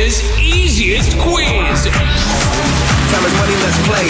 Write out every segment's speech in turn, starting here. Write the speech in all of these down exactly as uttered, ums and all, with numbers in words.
Australia's easiest quiz. Tell everybody, let's play.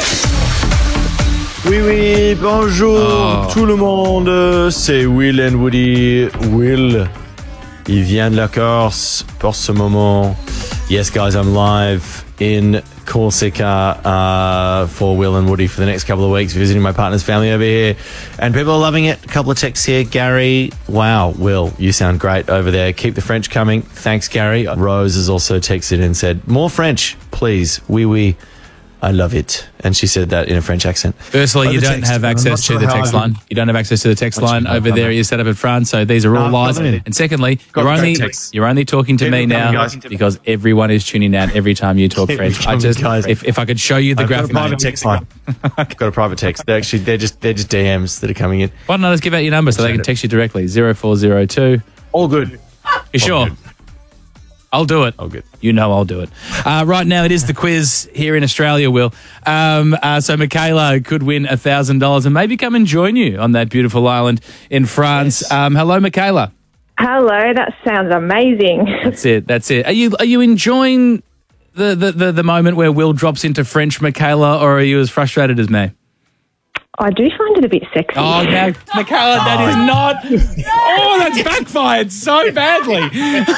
Oui, oui, bonjour Oh. tout le monde, c'est Will and Woody. Will, il vient de la Corse pour ce moment. Yes, guys, I'm live in Corsica uh, for Will and Woody for the next couple of weeks, visiting my partner's family over here. And people are loving it. A couple of texts here. Gary, wow, Will, you sound great over there. Keep the French coming. Thanks, Gary. Rose has also texted and said, more French, please. Oui, oui. I love it. And she said that in a French accent. Firstly, Oh, you the don't text. have I'm access not to sure the how text I- line. You don't have access to the text What you line know, over I there. know. You're set up in France, so these are all No, lies. come in. And secondly, Got you're the only text. you're only talking to Keep me it coming, now guys. because everyone is tuning out every time you talk Keep it French. I coming, just guys. if, if I could show you the I've got graph, a private mate. text line. I've got a private text. They're actually they're just they're just D Ms that are coming in. Why don't I just give out your number so they can text you directly? Zero four zero two. All good. You sure? good. I'll do it. All good. You know I'll do it. Uh, right now, it is the quiz here in Australia, Will. Um, uh, so Michaela could win one thousand dollars and maybe come and join you on that beautiful island in France. Yes. Um, hello, Michaela. Hello, that sounds amazing. That's it. That's it. Are you are you enjoying the, the, the, the moment where Will drops into French, Michaela, or are you as frustrated as me? I do find it a bit sexy. Oh, no, Michaela, that is not. Oh, that's backfired so badly.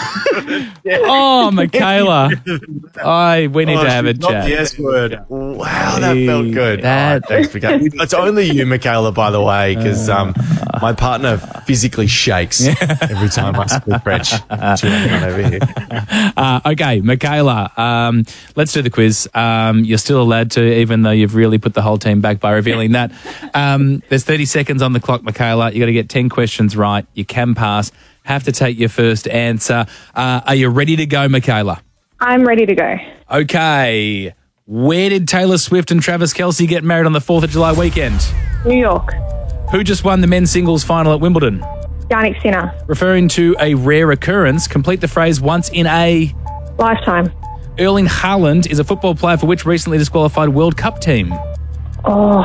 Oh, Michaela, I we need Oh, to have a she's not chat. the S word. Wow, that felt good. That- Oh, thanks for coming. It's only you, Michaela, by the way, because um, my partner physically shakes every time I speak French to anyone over here. Uh, okay, Michaela, um, let's do the quiz. Um, you're still allowed to, even though you've really put the whole team back by revealing that. Um, there's thirty seconds on the clock, Michaela. You got to get ten questions right. You can pass. Have to take your first answer. Uh, are you ready to go, Michaela? I'm ready to go. Okay. Where did Taylor Swift and Travis Kelce get married on the fourth of July weekend? New York. Who just won the men's singles final at Wimbledon? Yannick Sinner. Referring to a rare occurrence, complete the phrase once in a... Lifetime. Erling Haaland is a football player for which recently disqualified World Cup team? Oh.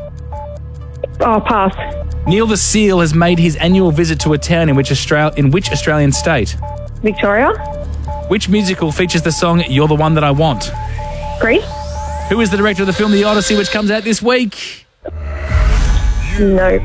Oh, pass. Neil the Seal has made his annual visit to a town in which, Austra- in which Australian state? Victoria. Which musical features the song You're the One That I Want? Greece. Who is the director of the film The Odyssey, which comes out this week? No.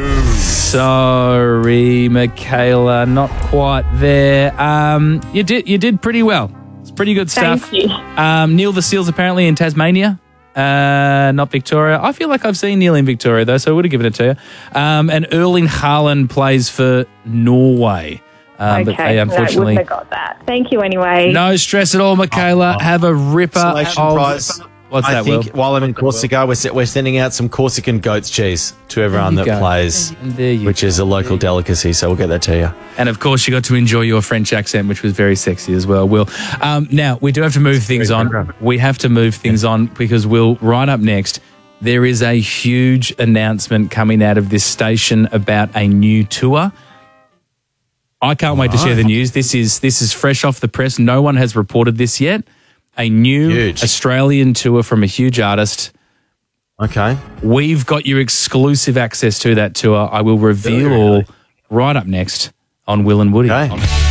Sorry, Michaela, not quite there. Um, you did you did pretty well. It's pretty good stuff. Thank you. Um, Neil the Seal's apparently in Tasmania, uh, not Victoria. I feel like I've seen Neil in Victoria though, so I would have given it to you. Um, and Erling Haaland plays for Norway. Um, Okay. but they No, unfortunately. wouldn't have got that. Thank you anyway. No stress at all, Michaela. Have a ripper Consolation of... prize. What's I that, think Will? while I'm in Corsica, we're, se- we're sending out some Corsican goat's cheese to everyone There that you go. plays, And there you which is a local delicacy, so we'll get that to you. And of course, you got to enjoy your French accent, which was very sexy as well, Will. Um, now, we do have to move things very on. program. We have to move things on because, Will, right up next, there is a huge announcement coming out of this station about a new tour. I can't wait to share the news. This is this is fresh off the press. No one has reported this yet. A new Huge. Australian tour from a huge artist. Okay. We've got your exclusive access to that tour. I will reveal Really? all right up next on Will and Woody. Okay.